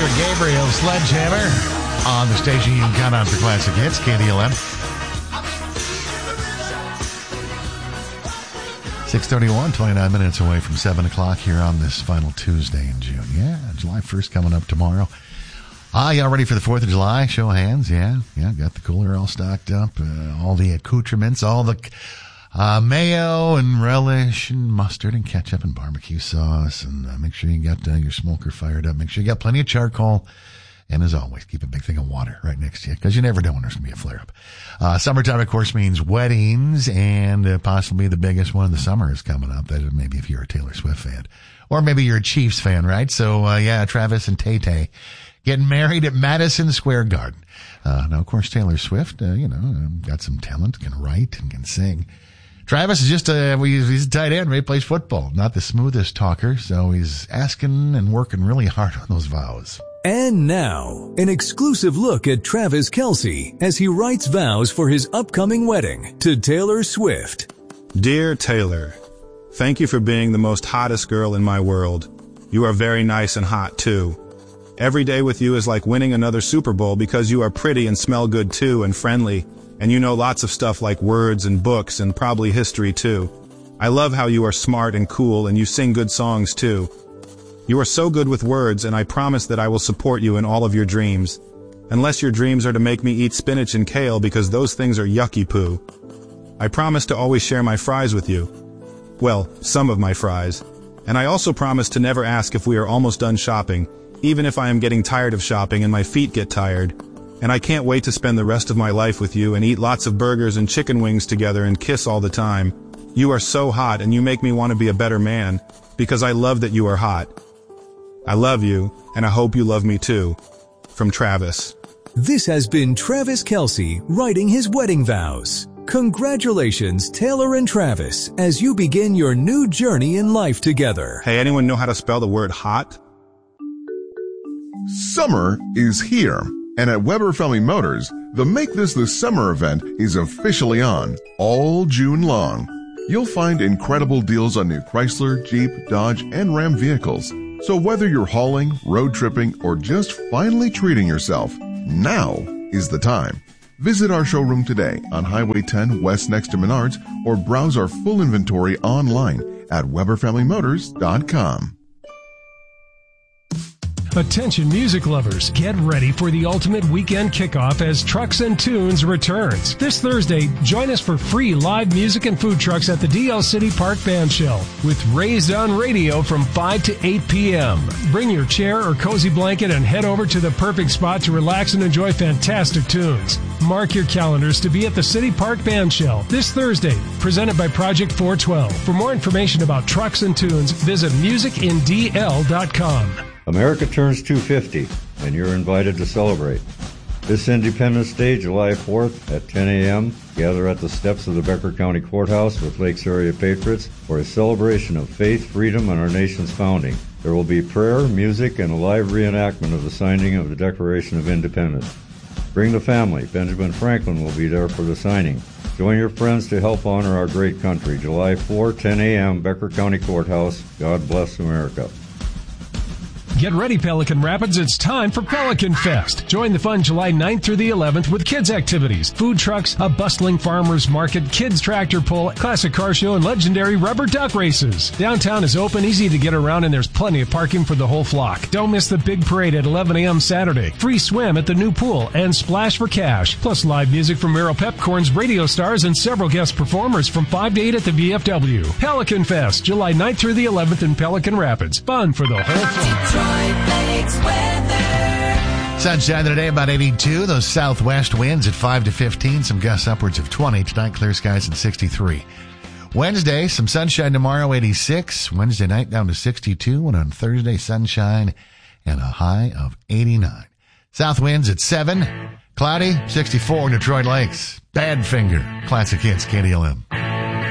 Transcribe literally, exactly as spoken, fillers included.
Peter Gabriel, Sledgehammer, on the station you can count on for classic hits, K D L M. six thirty-one, twenty-nine minutes away from seven o'clock here on this final Tuesday in June. Yeah, July first coming up tomorrow. Ah, y'all ready for the fourth of July? Show of hands. Yeah, yeah, got the cooler all stocked up. Uh, all the accoutrements, all the uh, mayo and relish and mustard and ketchup and barbecue sauce. And uh, make sure you got uh, your smoker fired up. Make sure you got plenty of charcoal. And as always, keep a big thing of water right next to you, because you never know when there's going to be a flare-up. Uh, summertime, of course, means weddings, and uh, possibly the biggest one of the summer is coming up. That maybe if you're a Taylor Swift fan. Or maybe you're a Chiefs fan, right? So, uh, yeah, Travis and Tay-Tay getting married at Madison Square Garden. Uh, now, of course, Taylor Swift, uh, you know, got some talent, can write and can sing. Travis is just a, he's a tight end, right? Plays football. Not the smoothest talker, so he's asking and working really hard on those vows. And now, an exclusive look at Travis Kelce as he writes vows for his upcoming wedding to Taylor Swift. Dear Taylor, thank you for being the most hottest girl in my world. You are very nice and hot, too. Every day with you is like winning another Super Bowl because you are pretty and smell good, too, and friendly, and you know lots of stuff like words and books and probably history, too. I love how you are smart and cool and you sing good songs, too. You are so good with words, and I promise that I will support you in all of your dreams. Unless your dreams are to make me eat spinach and kale, because those things are yucky poo. I promise to always share my fries with you. Well, some of my fries. And I also promise to never ask if we are almost done shopping, even if I am getting tired of shopping and my feet get tired. And I can't wait to spend the rest of my life with you and eat lots of burgers and chicken wings together and kiss all the time. You are so hot, and you make me want to be a better man, because I love that you are hot. I love you, and I hope you love me too. From Travis. This has been Travis Kelce writing his wedding vows. Congratulations, Taylor and Travis, as you begin your new journey in life together. Hey, anyone know how to spell the word hot? Summer is here, and at Weber Family Motors, the Make This the Summer event is officially on all June long. You'll find incredible deals on new Chrysler, Jeep, Dodge, and Ram vehicles. So whether you're hauling, road tripping, or just finally treating yourself, now is the time. Visit our showroom today on Highway ten West next to Menards, or browse our full inventory online at Weber Family Motors dot com. Attention music lovers, get ready for the ultimate weekend kickoff as Trucks and Tunes returns. This Thursday, join us for free live music and food trucks at the D L City Park Band Shell with Raised on Radio from five to eight p.m. Bring your chair or cozy blanket and head over to the perfect spot to relax and enjoy fantastic tunes. Mark your calendars to be at the City Park Band Shell this Thursday, presented by Project four twelve. For more information about Trucks and Tunes, visit music in d l dot com. America turns two fifty, and you're invited to celebrate. This Independence Day, July fourth at ten a.m., gather at the steps of the Becker County Courthouse with Lakes Area Patriots for a celebration of faith, freedom, and our nation's founding. There will be prayer, music, and a live reenactment of the signing of the Declaration of Independence. Bring the family. Benjamin Franklin will be there for the signing. Join your friends to help honor our great country. July fourth, ten a.m., Becker County Courthouse. God bless America. Get ready, Pelican Rapids. It's time for Pelican Fest. Join the fun July ninth through the eleventh with kids' activities, food trucks, a bustling farmers market, kids' tractor pull, classic car show, and legendary rubber duck races. Downtown is open, easy to get around, and there's plenty of parking for the whole flock. Don't miss the big parade at eleven a.m. Saturday. Free swim at the new pool and splash for cash. Plus live music from Merrill Pepcorn's radio stars and several guest performers from five to eight at the V F W. Pelican Fest, July ninth through the eleventh in Pelican Rapids. Fun for the whole flock. Sunshine today, about eighty-two. Those southwest winds at five to fifteen. Some gusts upwards of twenty. Tonight, clear skies at sixty-three. Wednesday, some sunshine tomorrow, eighty-six. Wednesday night down to sixty-two. And on Thursday, sunshine and a high of eighty-nine. South winds at seven. Cloudy, sixty-four. Detroit Lakes. Badfinger. Classic hits, K D L M.